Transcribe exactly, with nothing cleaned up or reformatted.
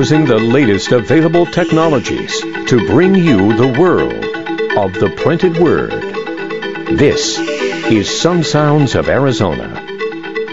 using the latest available technologies to bring you the world of the printed word. This is Sun Sounds of Arizona.